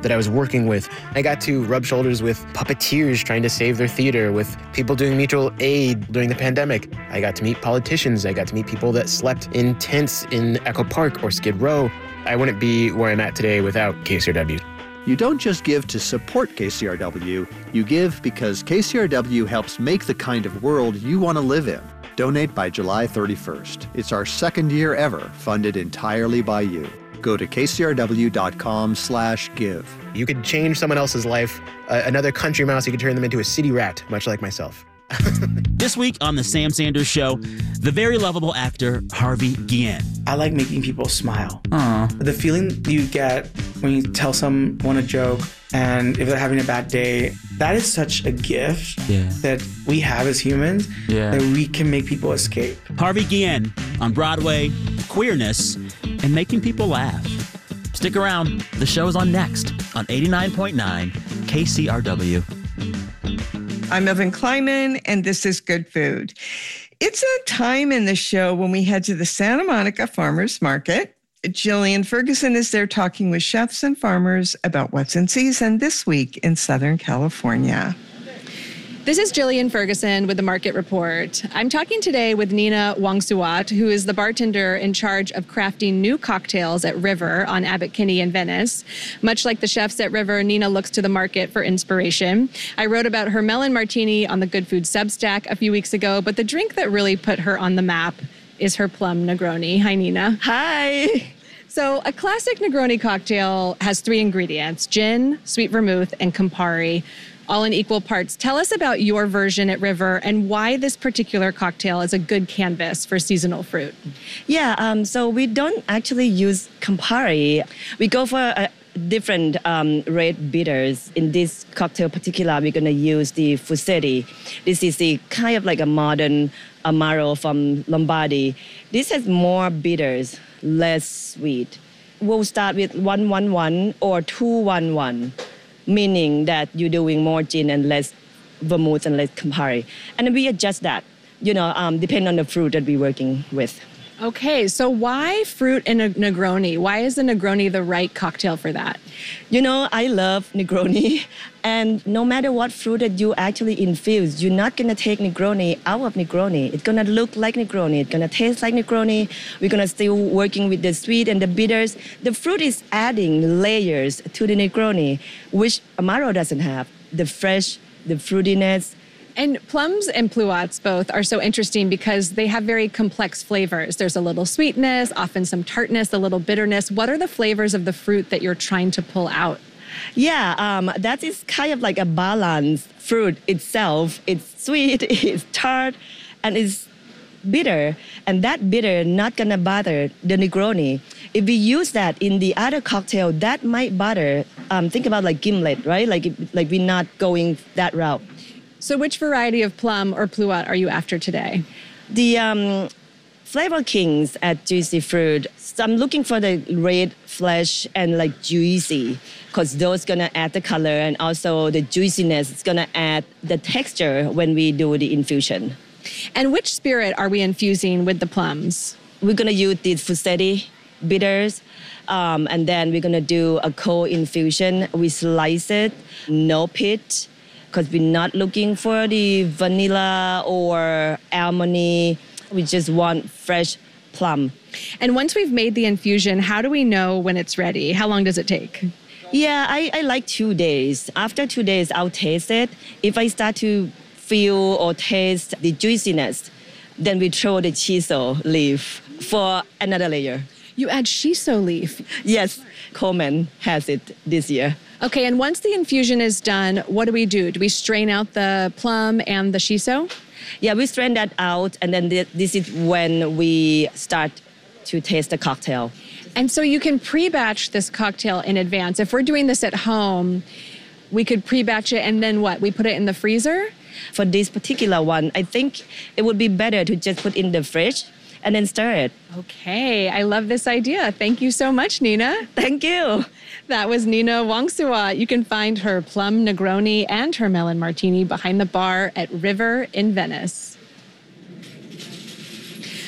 that I was working with. I got to rub shoulders with puppeteers trying to save their theater, with people doing mutual aid during the pandemic. I got to meet politicians. I got to meet people that slept in tents in Echo Park or Skid Row. I wouldn't be where I'm at today without KCRW. You don't just give to support KCRW, you give because KCRW helps make the kind of world you want to live in. Donate by July 31st. It's our second year ever, funded entirely by you. Go to kcrw.com/give. You could change someone else's life. Another country mouse, you could turn them into a city rat, much like myself. This week on The Sam Sanders Show, the very lovable actor Harvey Guillen. I like making people smile. Aww. The feeling you get when you tell someone a joke and if they're having a bad day, that is such a gift that we have as humans that we can make people escape. Harvey Guillen on Broadway, queerness, and making people laugh. Stick around. The show's on next on 89.9 KCRW. I'm Evan Kleiman, and this is Good Food. It's a time in the show when we head to the Santa Monica Farmers Market. Jillian Ferguson is there talking with chefs and farmers about what's in season this week in Southern California. This is Jillian Ferguson with the Market Report. I'm talking today with Nina Wongsuwat, who is the bartender in charge of crafting new cocktails at River on Abbot Kinney in Venice. Much like the chefs at River, Nina looks to the market for inspiration. I wrote about her melon martini on the Good Food Substack a few weeks ago, but the drink that really put her on the map is her plum Negroni. Hi, Nina. Hi. So a classic Negroni cocktail has 3 ingredients: gin, sweet vermouth, and Campari, all in equal parts. Tell us about your version at River and why this particular cocktail is a good canvas for seasonal fruit. Yeah, so we don't actually use Campari. We go for different red bitters. In this cocktail particular, we're going to use the Fusetti. This is the kind of like a modern Amaro from Lombardy. This has more bitters, less sweet. We'll start with 1-1-1 or 2-1-1. Meaning that you're doing more gin and less vermouth and less Campari. And we adjust that, depending on the fruit that we're working with. Okay, so why fruit in a Negroni? Why is the Negroni the right cocktail for that? I love Negroni. And no matter what fruit that you actually infuse, you're not going to take Negroni out of Negroni. It's going to look like Negroni. It's going to taste like Negroni. We're going to still working with the sweet and the bitters. The fruit is adding layers to the Negroni, which Amaro doesn't have. The fresh, the fruitiness. And plums and pluots both are so interesting because they have very complex flavors. There's a little sweetness, often some tartness, a little bitterness. What are the flavors of the fruit that you're trying to pull out? Yeah, that is kind of like a balanced fruit itself. It's sweet, it's tart, and it's bitter. And that bitter not gonna bother the Negroni. If we use that in the other cocktail, that might bother. Think about like gimlet, right? Like we're not going that route. So which variety of plum or pluot are you after today? The Flavor Kings at Juicy Fruit. So I'm looking for the red flesh and like juicy, because those gonna add the color and also the juiciness. It's gonna add the texture when we do the infusion. And which spirit are we infusing with the plums? We're gonna use the Fusetti bitters, and then we're gonna do a cold infusion. We slice it, no pit, because we're not looking for the vanilla or almondy. We just want fresh plum. And once we've made the infusion, how do we know when it's ready? How long does it take? Yeah, I like 2 days. After 2 days, I'll taste it. If I start to feel or taste the juiciness, then we throw the shiso leaf for another layer. You add shiso leaf? Yes, Coleman has it this year. Okay, and once the infusion is done, what do? Do we strain out the plum and the shiso? Yeah, we strain that out, and then this is when we start to taste the cocktail. And so you can pre-batch this cocktail in advance. If we're doing this at home, we could pre-batch it, and then what? We put it in the freezer? For this particular one, I think it would be better to just put in the fridge and then stir it. Okay, I love this idea. Thank you so much, Nina. Thank you. That was Nina Wongsuwat. You can find her plum Negroni and her melon martini behind the bar at River in Venice.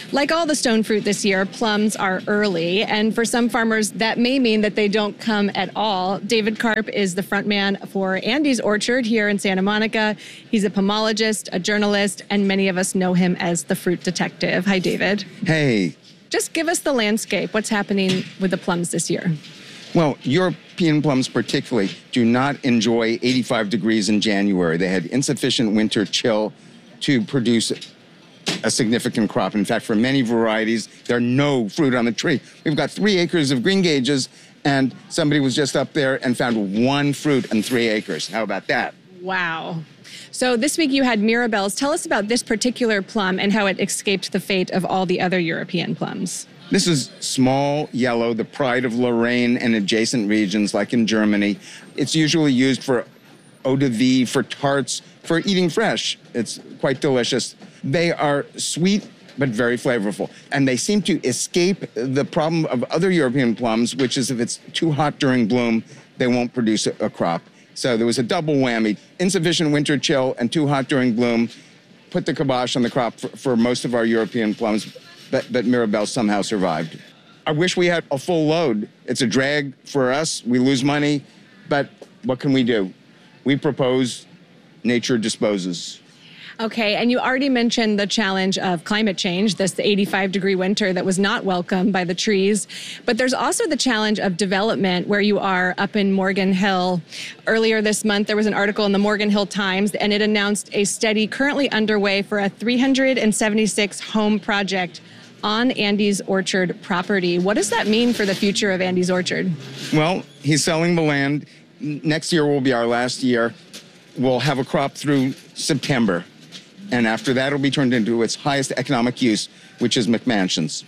Like all the stone fruit this year, plums are early, and for some farmers, that may mean that they don't come at all. David Karp is the frontman for Andy's Orchard here in Santa Monica. He's a pomologist, a journalist, and many of us know him as the fruit detective. Hi, David. Hey. Just give us the landscape. What's happening with the plums this year? Well, European plums particularly do not enjoy 85 degrees in January. They had insufficient winter chill to produce a significant crop. In fact, for many varieties, there are no fruit on the tree. We've got 3 acres of greengages, and somebody was just up there and found 1 fruit on 3 acres. How about that? Wow. So this week you had Mirabelle's. Tell us about this particular plum and how it escaped the fate of all the other European plums. This is small yellow, the pride of Lorraine and adjacent regions like in Germany. It's usually used for eau de vie, for tarts, for eating fresh. It's quite delicious. They are sweet but very flavorful. And they seem to escape the problem of other European plums, which is if it's too hot during bloom, they won't produce a crop. So there was a double whammy. Insufficient winter chill and too hot during bloom put the kibosh on the crop for most of our European plums. But Mirabelle somehow survived. I wish we had a full load. It's a drag for us. We lose money, but what can we do? We propose, nature disposes. Okay, and you already mentioned the challenge of climate change, this 85-degree winter that was not welcome by the trees. But there's also the challenge of development where you are up in Morgan Hill. Earlier this month, there was an article in the Morgan Hill Times, and it announced a study currently underway for a 376-home project on Andy's Orchard property. What does that mean for the future of Andy's Orchard? Well, he's selling the land. Next year will be our last year. We'll have a crop through September. And after that, it'll be turned into its highest economic use, which is McMansions.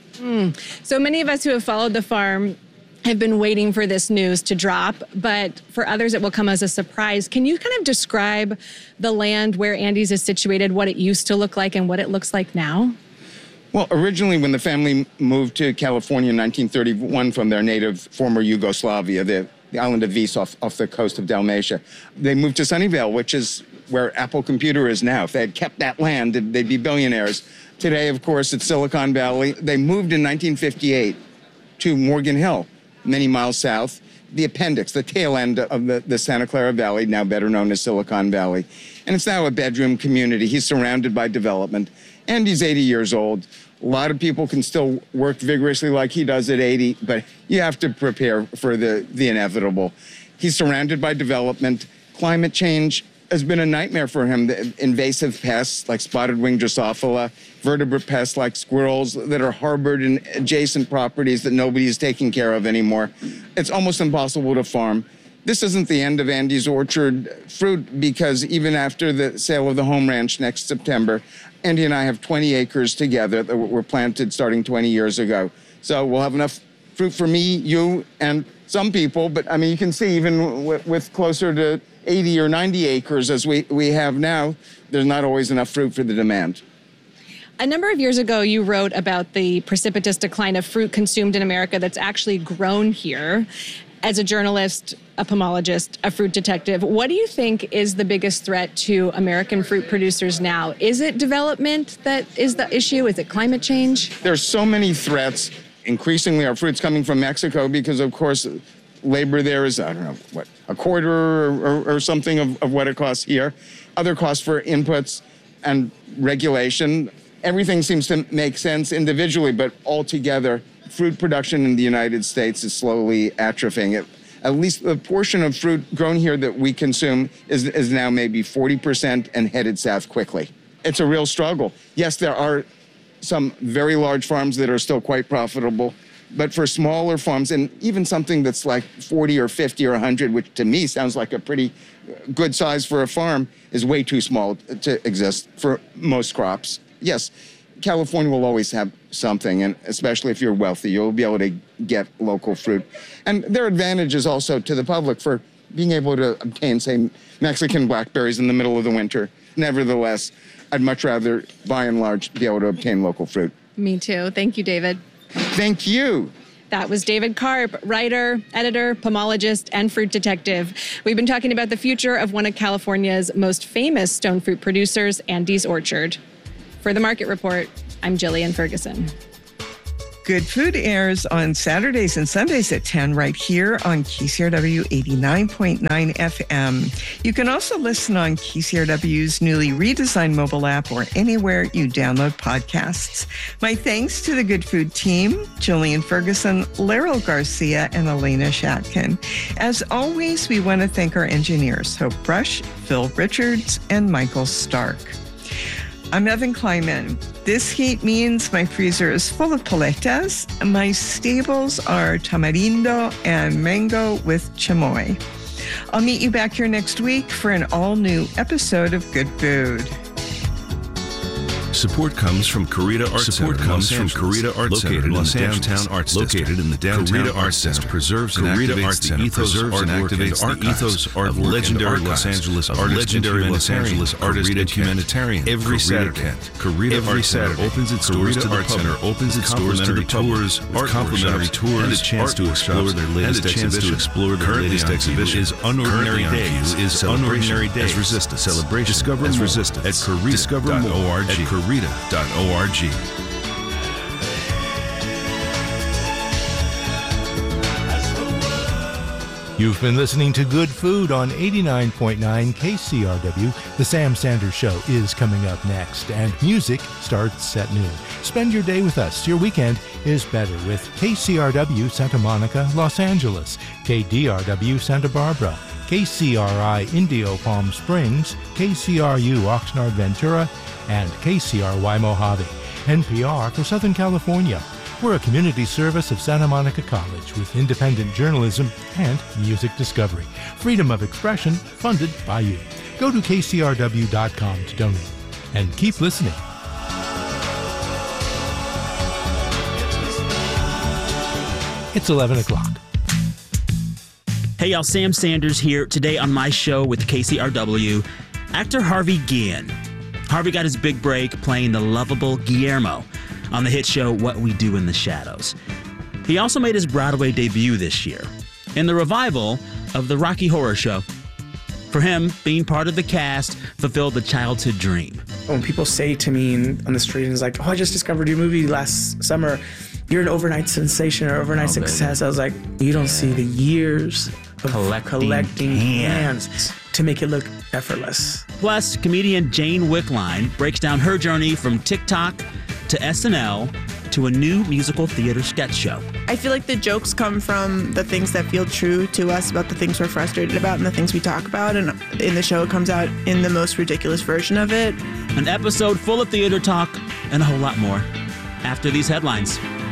So many of us who have followed the farm have been waiting for this news to drop, but for others, it will come as a surprise. Can you kind of describe the land where Andy's is situated, what it used to look like and what it looks like now? Well, originally, when the family moved to California in 1931 from their native former Yugoslavia, the island of Vis off the coast of Dalmatia, they moved to Sunnyvale, which is where Apple Computer is now. If they had kept that land, they'd be billionaires. Today, of course, it's Silicon Valley. They moved in 1958 to Morgan Hill, many miles south, the appendix, the tail end of the Santa Clara Valley, now better known as Silicon Valley. And it's now a bedroom community. He's surrounded by development, and he's 80 years old. A lot of people can still work vigorously like he does at 80, but you have to prepare for the inevitable. He's surrounded by development. Climate change has been a nightmare for him. The invasive pests like spotted-winged Drosophila, vertebrate pests like squirrels that are harbored in adjacent properties that nobody is taking care of anymore. It's almost impossible to farm. This isn't the end of Andy's Orchard fruit, because even after the sale of the home ranch next September, Andy and I have 20 acres together that were planted starting 20 years ago. So we'll have enough fruit for me, you, and some people. But I mean, you can see even with closer to 80 or 90 acres as we have now, there's not always enough fruit for the demand. A number of years ago, you wrote about the precipitous decline of fruit consumed in America that's actually grown here. As a journalist, a pomologist, a fruit detective, what do you think is the biggest threat to American fruit producers now? Is it development that is the issue? Is it climate change? There's so many threats. Increasingly, our fruit's coming from Mexico because, of course, labor there is, I don't know, what, a quarter or something of what it costs here. Other costs for inputs and regulation. Everything seems to make sense individually, but altogether, fruit production in the United States is slowly atrophying. At least the portion of fruit grown here that we consume is now maybe 40% and headed south quickly. It's a real struggle. Yes, there are some very large farms that are still quite profitable, but for smaller farms, and even something that's like 40 or 50 or 100, which to me sounds like a pretty good size for a farm, is way too small to exist for most crops. Yes, California will always have something, and especially if you're wealthy, you'll be able to get local fruit. And there are advantages also to the public for being able to obtain, say, Mexican blackberries in the middle of the winter. Nevertheless, I'd much rather, by and large, be able to obtain local fruit. Me too. Thank you, David. Thank you. That was David Karp, writer, editor, pomologist, and fruit detective. We've been talking about the future of one of California's most famous stone fruit producers, Andy's Orchard. For the Market Report, I'm Jillian Ferguson. Good Food airs on Saturdays and Sundays at 10 right here on KCRW 89.9 FM. You can also listen on KCRW's newly redesigned mobile app or anywhere you download podcasts. My thanks to the Good Food team, Jillian Ferguson, Laryl Garcia, and Elena Shatkin. As always, we want to thank our engineers, Hope Brush, Phil Richards, and Michael Stark. I'm Evan Kleiman. This heat means my freezer is full of paletas. My staples are tamarindo and mango with chamoy. I'll meet you back here next week for an all-new episode of Good Food. Support comes from Corita Arts Center. Support comes from Corita Arts Center, located in the downtown Arts District. Located in the downtown Arts Center, preserves and activates the ethos of legendary Los Angeles artists and humanitarian. Every Saturday, Corita Arts Center opens its doors to the public. Opens its doors to the tours, complimentary tours, and a chance to explore their latest exhibition. Is Unordinary Days. Is Unordinary Days. As Resistance. Celebration. Discover as Resistance at Corita. Discover more at Corita.org. You've been listening to Good Food on 89.9 KCRW. The Sam Sanders Show is coming up next, and music starts at noon. Spend your day with us. Your weekend is better with KCRW Santa Monica, Los Angeles, KDRW Santa Barbara, KCRI Indio Palm Springs, KCRU Oxnard Ventura, and KCRY Mojave. NPR for Southern California. We're a community service of Santa Monica College with independent journalism and music discovery. Freedom of expression funded by you. Go to kcrw.com to donate. And keep listening. It's 11 o'clock. Hey y'all, Sam Sanders here. Today on my show with KCRW, actor Harvey Guillen. Harvey got his big break playing the lovable Guillermo on the hit show What We Do in the Shadows. He also made his Broadway debut this year in the revival of the Rocky Horror Show. For him, being part of the cast fulfilled the childhood dream. When people say to me on the street, it's like, oh, I just discovered your movie last summer. You're an overnight sensation or overnight success. I was like, you don't see the years of collecting cans to make it look effortless. Plus, comedian Jane Wickline breaks down her journey from TikTok to SNL to a new musical theater sketch show. I feel like the jokes come from the things that feel true to us about the things we're frustrated about and the things we talk about. And in the show, it comes out in the most ridiculous version of it. An episode full of theater talk and a whole lot more after these headlines.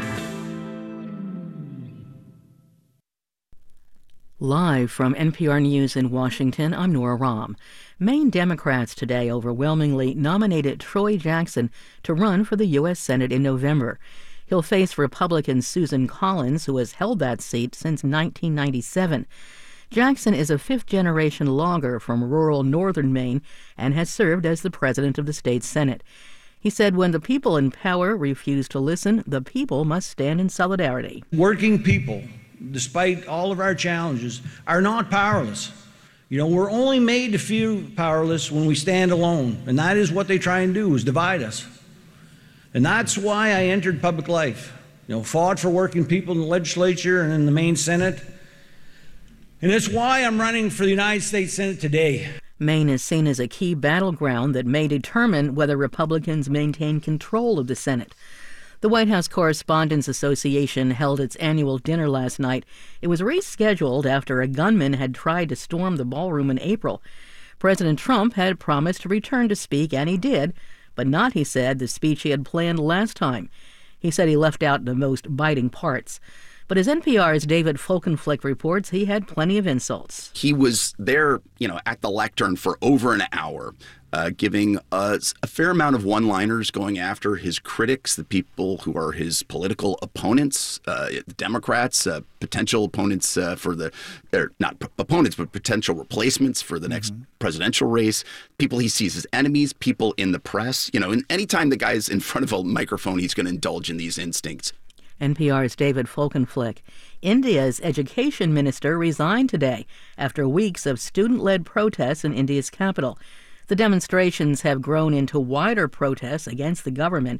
Live from NPR News in Washington, I'm Nora Rahm. Maine Democrats today overwhelmingly nominated Troy Jackson to run for the U.S. Senate in November. He'll face Republican Susan Collins, who has held that seat since 1997. Jackson is a fifth-generation logger from rural northern Maine and has served as the president of the state Senate. He said when the people in power refuse to listen, the people must stand in solidarity. Working people, despite all of our challenges, are not powerless. You know, we're only made to feel powerless when we stand alone, and that is what they try and do, is divide us. And that's why I entered public life. You know, fought for working people in the legislature and in the Maine Senate. And it's why I'm running for the United States Senate today. Maine is seen as a key battleground that may determine whether Republicans maintain control of the Senate. The White House Correspondents Association held its annual dinner last night. It was rescheduled after a gunman had tried to storm the ballroom in April. President Trump had promised to return to speak, and he did, but not, he said, the speech he had planned last time. He said he left out the most biting parts. But as NPR's David Folkenflik reports, he had plenty of insults. He was there, at the lectern for over an hour, giving a fair amount of one-liners going after his critics, the people who are his political opponents, Democrats, potential opponents not opponents, but potential replacements for the next presidential race, people he sees as enemies, people in the press. And anytime the guy's in front of a microphone, he's going to indulge in these instincts. NPR's David Folkenflik. India's education minister resigned today after weeks of student-led protests in India's capital. The demonstrations have grown into wider protests against the government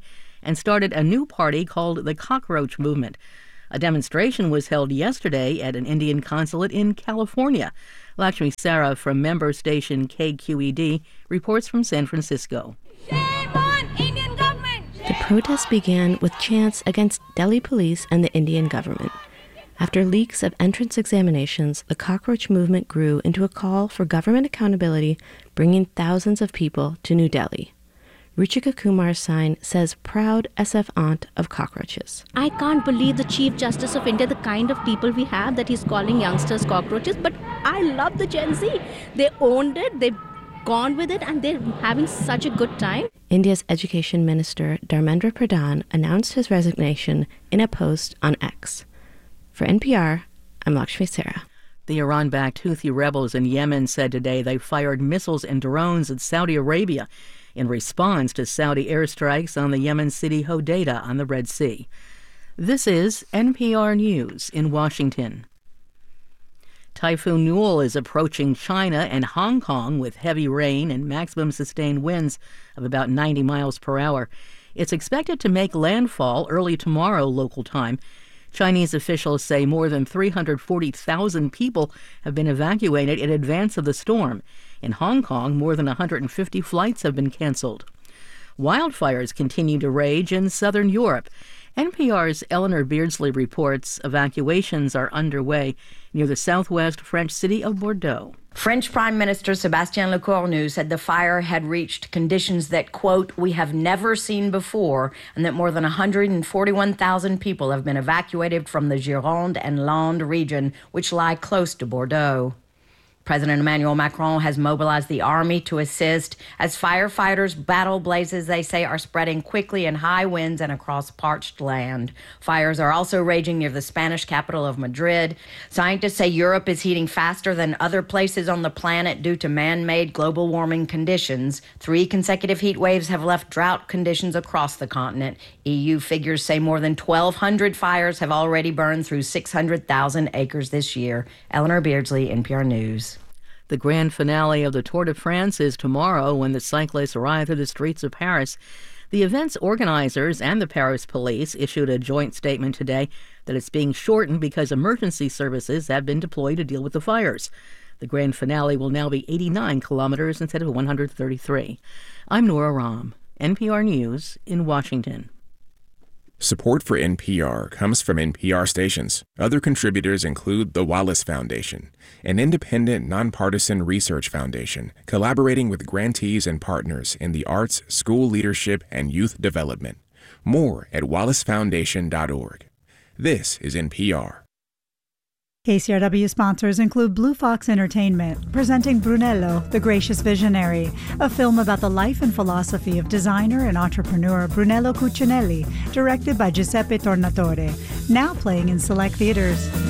and started a new party called the Cockroach Movement. A demonstration was held yesterday at an Indian consulate in California. Lakshmi Sarah from member station KQED reports from San Francisco. Shame on Indian government! The protest began with chants against Delhi police and the Indian government. After leaks of entrance examinations, the Cockroach Movement grew into a call for government accountability, bringing thousands of people to New Delhi. Ruchika Kumar Sain says proud SF aunt of cockroaches. I can't believe the Chief Justice of India, the kind of people we have, that he's calling youngsters cockroaches, but I love the Gen Z. They owned it, they've gone with it, and they're having such a good time. India's Education Minister Dharmendra Pradhan announced his resignation in a post on X. For NPR, I'm Lakshmi Sarah. The Iran-backed Houthi rebels in Yemen said today they fired missiles and drones at Saudi Arabia in response to Saudi airstrikes on the Yemen city Hodeidah on the Red Sea. This is NPR News in Washington. Typhoon Newell is approaching China and Hong Kong with heavy rain and maximum sustained winds of about 90 miles per hour. It's expected to make landfall early tomorrow local time. Chinese officials say more than 340,000 people have been evacuated in advance of the storm. In Hong Kong, more than 150 flights have been canceled. Wildfires continue to rage in southern Europe. NPR's Eleanor Beardsley reports evacuations are underway near the southwest French city of Bordeaux. French Prime Minister Sébastien Lecornu said the fire had reached conditions that, quote, we have never seen before, and that more than 141,000 people have been evacuated from the Gironde and Landes region, which lie close to Bordeaux. President Emmanuel Macron has mobilized the army to assist as firefighters battle blazes they say are spreading quickly in high winds and across parched land. Fires are also raging near the Spanish capital of Madrid. Scientists say Europe is heating faster than other places on the planet due to man-made global warming conditions. 3 consecutive heat waves have left drought conditions across the continent. EU figures say more than 1,200 fires have already burned through 600,000 acres this year. Eleanor Beardsley, NPR News. The grand finale of the Tour de France is tomorrow when the cyclists arrive through the streets of Paris. The event's organizers and the Paris police issued a joint statement today that it's being shortened because emergency services have been deployed to deal with the fires. The grand finale will now be 89 kilometers instead of 133. I'm Nora Rahm, NPR News in Washington. Support for NPR comes from NPR stations. Other contributors include the Wallace Foundation, an independent, nonpartisan research foundation collaborating with grantees and partners in the arts, school leadership, and youth development. More at wallacefoundation.org. This is NPR. KCRW sponsors include Blue Fox Entertainment, presenting Brunello, the Gracious Visionary, a film about the life and philosophy of designer and entrepreneur Brunello Cucinelli, directed by Giuseppe Tornatore, now playing in select theaters.